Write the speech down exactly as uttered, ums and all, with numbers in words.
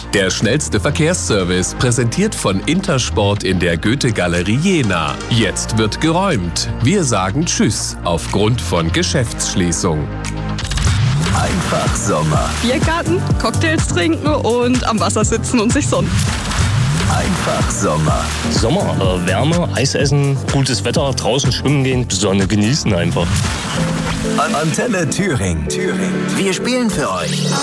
Der schnellste Verkehrsservice, präsentiert von Intersport in der Goethe-Galerie Jena. Jetzt wird geräumt. Wir sagen Tschüss aufgrund von Geschäftsschließung. Einfach Sommer. Biergarten, Cocktails trinken und am Wasser sitzen und sich sonnen. Einfach Sommer. Sommer, äh, Wärme, Eis essen, gutes Wetter, draußen schwimmen gehen, Sonne genießen einfach. Antenne Thüringen. Thüringen. Wir spielen für euch.